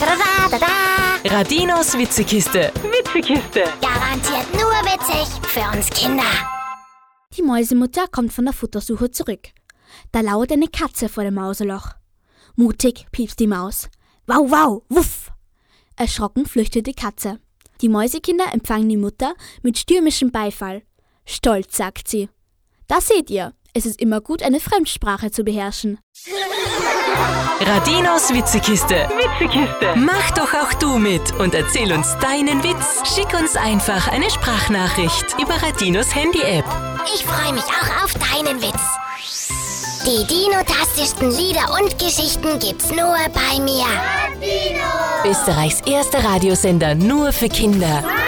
Radinos Witzekiste. Garantiert nur witzig für uns Kinder. Die Mäusemutter kommt von der Futtersuche zurück. Da lauert eine Katze vor dem Mauseloch. Mutig piepst die Maus. Wow, wow, wuff! Erschrocken flüchtet die Katze. Die Mäusekinder empfangen die Mutter mit stürmischem Beifall. Stolz sagt sie: Da seht ihr, es ist immer gut, eine Fremdsprache zu beherrschen. Radinos Witzekiste. Mach doch auch du mit und erzähl uns deinen Witz. Schick uns einfach eine Sprachnachricht über Radinos Handy-App. Ich freue mich auch auf deinen Witz. Die dinotastischsten Lieder und Geschichten gibt's nur bei mir. Österreichs erster Radiosender nur für Kinder.